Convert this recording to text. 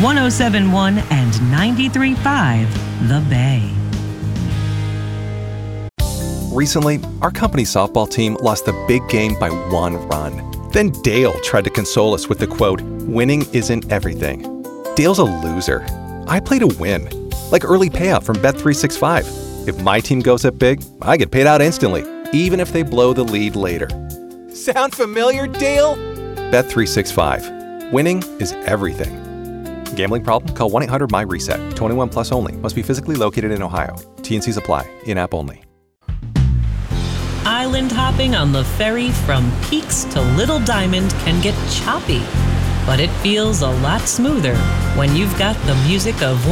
107.1 and 93.5 The Bay. Recently, our company softball team lost the big game by 1 run. Then Dale tried to console us with the quote, "Winning isn't everything." Dale's a loser. I play to win, like early payout from Bet365. If my team goes up big, I get paid out instantly, even if they blow the lead later. Sound familiar, Dale? Bet365. Winning is everything. Gambling problem? Call 1-800-MY-RESET. 21 plus only. Must be physically located in Ohio. T&Cs apply. In-app only. Island hopping on the ferry from Peaks to Little Diamond can get choppy, but it feels a lot smoother when you've got the music of